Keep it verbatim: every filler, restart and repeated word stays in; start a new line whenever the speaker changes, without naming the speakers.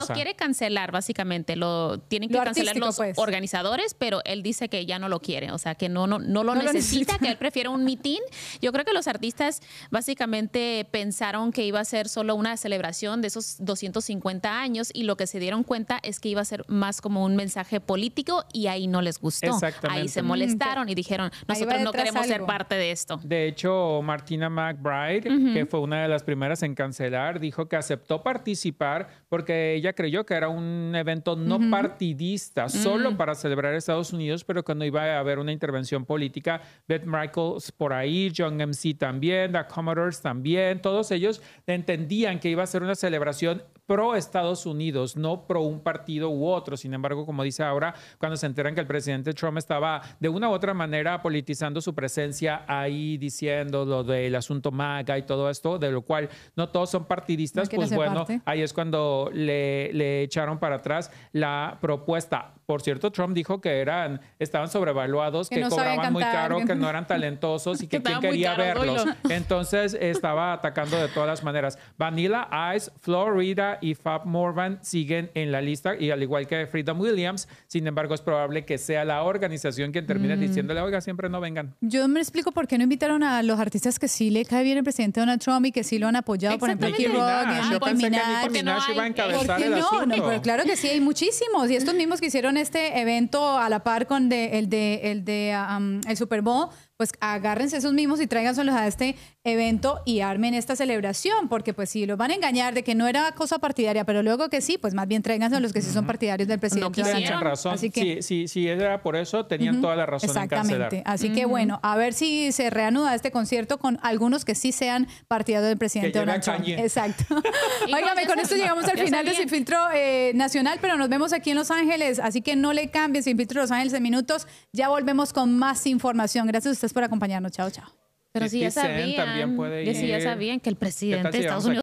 Lo quiere cancelar, básicamente. Lo tienen que
lo
cancelar los
pues.
organizadores, pero él dice que ya no lo quiere. O sea, que no, no, no lo no necesita, lo necesita, que él prefiere un mitin. Yo creo que los artistas básicamente pensaron que iba a ser solo una celebración de esos doscientos cincuenta años y lo que se dieron cuenta es que iba a ser más como un mensaje político y ahí no les gustó. Ahí se molestaron y dijeron, nosotros no queremos algo. ser parte de esto.
De hecho, Martina McBride, uh-huh. que fue una de las primeras en cancelar, dijo que aceptó participar porque ella creyó que era un evento no uh-huh. partidista, uh-huh. solo para celebrar Estados Unidos, pero que no iba a haber una intervención política. Beth Michaels por ahí, Young M C también, The Commodores también, todos ellos entendían que iba a ser una celebración pro Estados Unidos, no pro un partido u otro. Sin embargo, como dice ahora, cuando se enteran que el presidente Trump estaba de una u otra manera politizando su presencia ahí, diciendo lo del asunto MAGA y todo esto, de lo cual no todos son partidistas, no pues bueno, parte. ahí es cuando le, le echaron para atrás la propuesta. Por cierto, Trump dijo que eran, estaban sobrevaluados, que, que no cobraban muy caro, que... que no eran talentosos y que, que quién quería verlos. Doylo. Entonces estaba atacando de todas las maneras. Vanilla Ice, Florida y Fab Morvan siguen en la lista, y al igual que Freedom Williams. Sin embargo, es probable que sea la organización quien termine mm. diciéndole, oiga, siempre no vengan.
Yo me explico por qué no invitaron a los artistas que sí le cae bien el presidente Donald Trump y que sí lo han apoyado, por ejemplo, Nicki Rock,
Nicki Minaj.
Porque
no iba a encabezar el
no,
asunto.
No, pero claro que sí, hay muchísimos. Y estos mismos que hicieron este evento a la par con de, el de, el de um, el Super Bowl, pues agárrense esos mismos y tráiganselos a este evento y armen esta celebración, porque pues si los van a engañar de que no era cosa partidaria, pero luego que sí, pues más bien tráiganse a los que sí son partidarios del presidente.
No tienen razón. Así que, si, si, si era por eso, tenían uh-huh. toda la razón en cancelar.
Exactamente. Así uh-huh. que bueno, a ver si se reanuda este concierto con algunos que sí sean partidarios del presidente Donald Trump. Exacto. Óigame, con esto llegamos al final de Sin Filtro eh, Nacional, pero nos vemos aquí en Los Ángeles, así que no le cambien. Sin Filtro Los Ángeles en minutos. Ya volvemos con más información. Gracias a ustedes por acompañarnos. Chao, chao.
Pero si ya sabían,
también puede ir.
Si ya sabían que el presidente de Estados Unidos